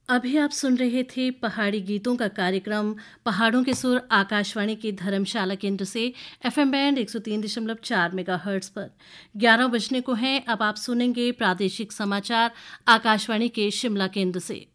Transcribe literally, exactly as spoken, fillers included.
अभी आप सुन रहे थे पहाड़ी गीतों का कार्यक्रम पहाड़ों के सुर आकाशवाणी के धर्मशाला केंद्र से एफएम बैंड एक सौ तीन दशमलव चार मेगाहर्ट्ज पर। ग्यारह बजने को हैं, अब आप सुनेंगे प्रादेशिक समाचार आकाशवाणी के शिमला केंद्र से।